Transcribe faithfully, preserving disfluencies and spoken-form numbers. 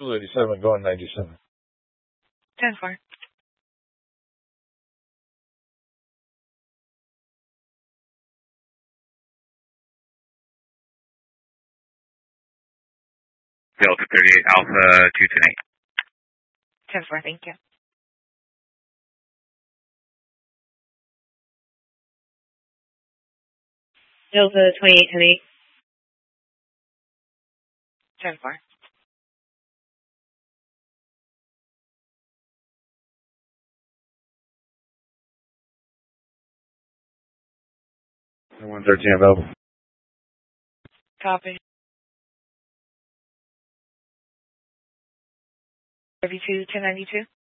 two eighty-seven going ninety-seven. ten four. Delta thirty-eight Alpha two ten eight. ten four, thank you. Delta twenty-eight ten eight. ten four. one thirteen available. Copy. thirty-two ten ninety-two.